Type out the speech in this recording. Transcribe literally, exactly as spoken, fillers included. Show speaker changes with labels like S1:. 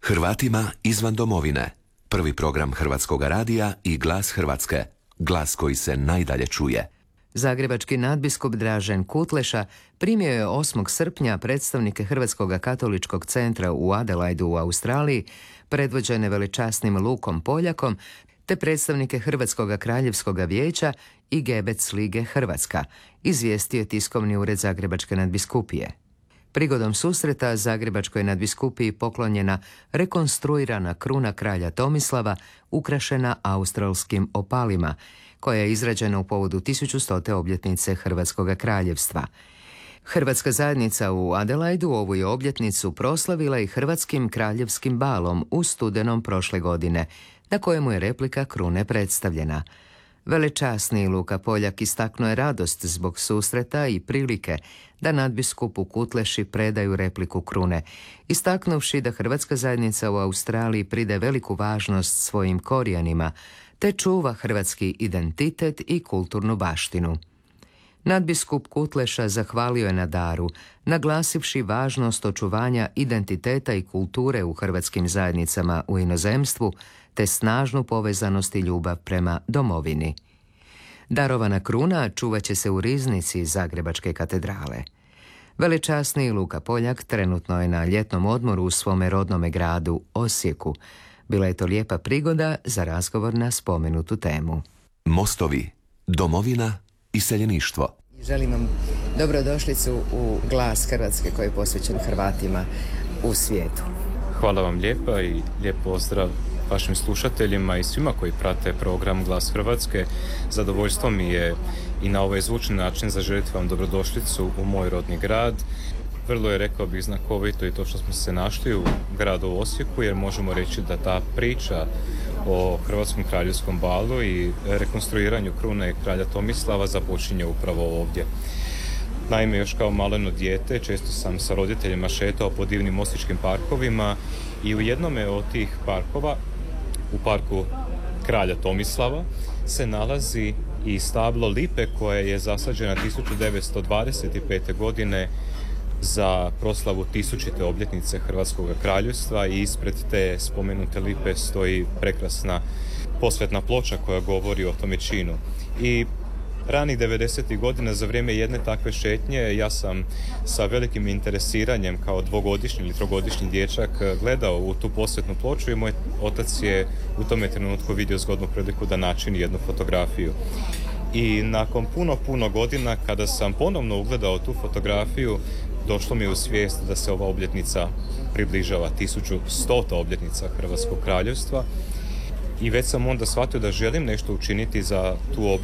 S1: Hrvatima izvan domovine. Prvi program Hrvatskog radija i Glas Hrvatske. Glas koji se najdalje čuje.
S2: Zagrebački nadbiskup Dražen Kutleša primio je osmog srpnja predstavnike Hrvatskog katoličkog centra u Adelaidu u Australiji, predvođene veličasnim Lukom Poljakom, te predstavnike Hrvatskog kraljevskog vijeća i Gebec lige Hrvatska, izvijestio je tiskovni ured Zagrebačke nadbiskupije. Prigodom susreta Zagrebačkoj nadbiskupiji poklonjena rekonstruirana kruna kralja Tomislava ukrašena australskim opalima, koja je izrađena u povodu tisućustote obljetnice Hrvatskog kraljevstva. Hrvatska zajednica u Adelaidu ovu je obljetnicu proslavila i Hrvatskim kraljevskim balom u studenom prošle godine, na kojemu je replika krune predstavljena. Velečasni Luka Poljak istaknuo je radost zbog susreta i prilike da nadbiskupu Kutleši predaju repliku krune, istaknuvši da Hrvatska zajednica u Australiji pride veliku važnost svojim korijenima, te čuva hrvatski identitet i kulturnu baštinu. Nadbiskup Kutleša zahvalio je na daru, naglasivši važnost očuvanja identiteta i kulture u hrvatskim zajednicama u inozemstvu, te snažnu povezanost i ljubav prema domovini. Darovana kruna čuvat će se u riznici Zagrebačke katedrale. Velečasni Luka Poljak trenutno je na ljetnom odmoru u svome rodnome gradu Osijeku. Bila je to lijepa prigoda za razgovor na spomenutu temu.
S1: Mostovi, domovina, iseljeništvo.
S2: Želim vam dobrodošlicu u Glas Hrvatske koji je posvećen Hrvatima u svijetu.
S3: Hvala vam lijepa i lijep pozdrav vašim slušateljima i svima koji prate program Glas Hrvatske. Zadovoljstvo mi je i na ovaj zvučni način zaželjeti vam dobrodošlicu u moj rodni grad. Vrlo je, rekao bih, znakovito i to što smo se našli u gradu Osijeku, jer možemo reći da ta priča o Hrvatskom kraljevskom balu i rekonstruiranju krune kralja Tomislava započinje upravo ovdje. Naime, još kao maleno dijete često sam sa roditeljima šetao po divnim osječkim parkovima i u jednome od tih parkova, u parku kralja Tomislava, se nalazi i stablo lipe koje je zasađena tisuću devetsto dvadeset pete. godine za proslavu tisućite obljetnice Hrvatskog kraljevstva i ispred te spomenute lipe stoji prekrasna posvetna ploča koja govori o tome činu. I ranih devedesetih godina za vrijeme jedne takve šetnje ja sam sa velikim interesiranjem kao dvogodišnji ili trogodišnji dječak gledao u tu posvetnu ploču i moj otac je u tome trenutku vidio zgodnu priliku da načini jednu fotografiju. I nakon puno, puno godina kada sam ponovno ugledao tu fotografiju, došlo mi je u svijest da se ova obljetnica približava tisuću stota obljetnica Hrvatskog kraljevstva i već sam onda shvatio da želim nešto učiniti za tu obljetnicu